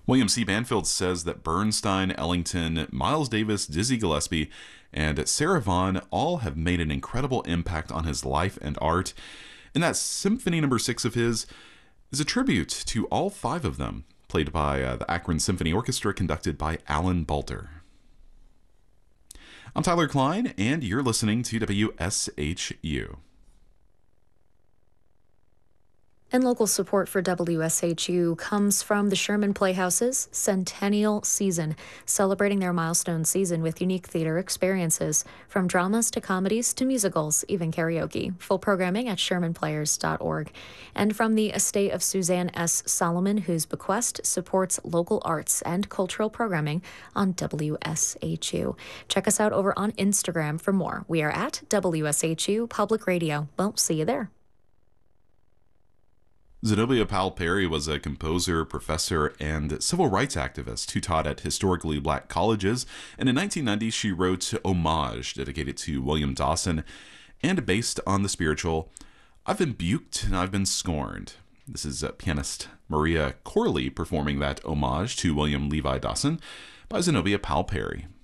William C. Banfield says that Bernstein, Ellington, Miles Davis, Dizzy Gillespie, and Sarah Vaughan all have made an incredible impact on his life and art. And that Symphony Number 6 of his is a tribute to all five of them, played by the Akron Symphony Orchestra, conducted by Alan Balter. I'm Tyler Klein, and you're listening to WSHU. And local support for WSHU comes from the Sherman Playhouse's Centennial Season, celebrating their milestone season with unique theater experiences, from dramas to comedies to musicals, even karaoke. Full programming at shermanplayers.org. And from the estate of Suzanne S. Solomon, whose bequest supports local arts and cultural programming on WSHU. Check us out over on Instagram for more. We are at WSHU Public Radio. We'll see you there. Zenobia Powell Perry was a composer, professor, and civil rights activist who taught at historically black colleges, and in 1990 she wrote Homage, dedicated to William Dawson, and based on the spiritual I've Been Buked and I've Been Scorned. This is pianist Maria Corley performing that homage to William Levi Dawson by Zenobia Powell Perry.